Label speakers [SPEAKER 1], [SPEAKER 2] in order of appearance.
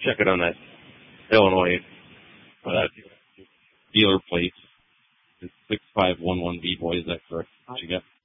[SPEAKER 1] check it on that Illinois dealer plate. It's 6511B, boy. Is that correct? What you got?